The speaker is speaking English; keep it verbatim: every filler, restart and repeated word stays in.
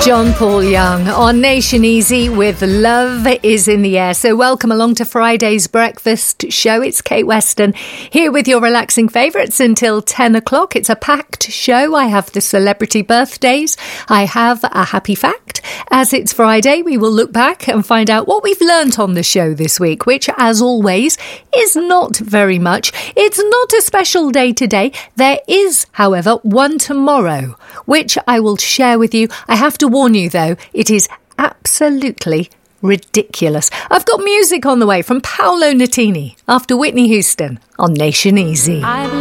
John Paul Young on Nation Easy with Love is in the Air. So welcome along to Friday's breakfast show. It's Kate Weston here with your relaxing favourites until ten o'clock. It's a packed show. I have the celebrity birthdays. I have a happy fact. As it's Friday, we will look back and find out what we've learnt on the show this week, which, as always, is not very much. It's not a special day today. There is, however, one tomorrow, which I will share with you. I have to warn you, though, it is absolutely ridiculous. I've got music on the way from Paolo Nutini after Whitney Houston on Nation Easy.